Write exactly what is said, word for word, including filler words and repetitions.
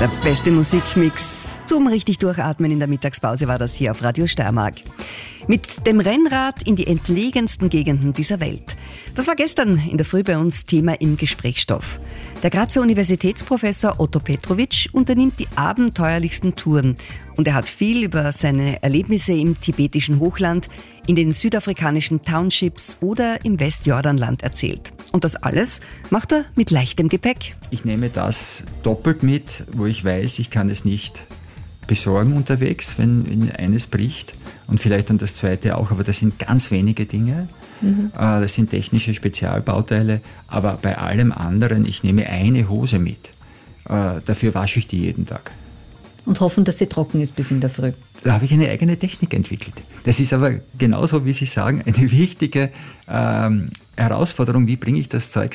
Der beste Musikmix zum richtig Durchatmen in der Mittagspause war das hier auf Radio Steiermark. Mit dem Rennrad in die entlegensten Gegenden dieser Welt. Das war gestern in der Früh bei uns Thema im Gesprächsstoff. Der Grazer Universitätsprofessor Otto Petrovic unternimmt die abenteuerlichsten Touren und er hat viel über seine Erlebnisse im tibetischen Hochland, in den südafrikanischen Townships oder im Westjordanland erzählt. Und das alles macht er mit leichtem Gepäck. Ich nehme das doppelt mit, wo ich weiß, ich kann es nicht besorgen unterwegs, wenn, wenn eines bricht. Und vielleicht dann das zweite auch, aber das sind ganz wenige Dinge. Mhm. Das sind technische Spezialbauteile, aber bei allem anderen, ich nehme eine Hose mit. Dafür wasche ich die jeden Tag. Und hoffen, dass sie trocken ist bis in der Früh. Da habe ich eine eigene Technik entwickelt. Das ist aber genauso, wie Sie sagen, eine wichtige ähm, Herausforderung. Wie bringe ich das Zeug